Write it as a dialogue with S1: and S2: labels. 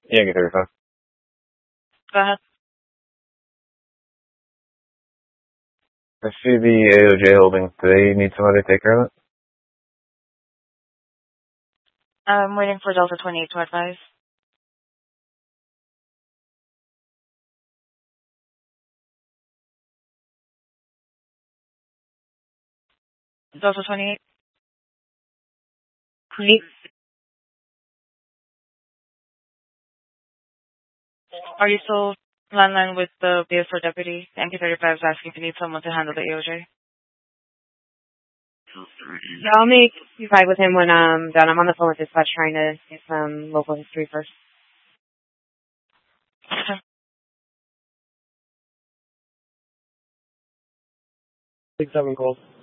S1: Yankee 35.
S2: Go ahead.
S1: I see the AOJ holding. Do they need somebody to take care of it?
S2: I'm waiting for Delta 28 to advise. Delta 28? Are you still landline with the BS4 deputy? The NP35 is asking if you need someone to handle the AOJ.
S3: Yeah, I'll make Q5 with him when I'm done. I'm on the phone with dispatch trying to get some local history first.
S2: Okay.
S4: 6-7 calls.